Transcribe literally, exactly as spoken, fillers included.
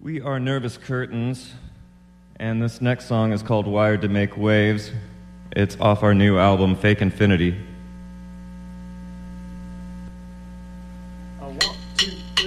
We are Nervous Curtains, and this next song is called Wired to Make Waves. It's off our new album, Fake Infinity. Uh, one.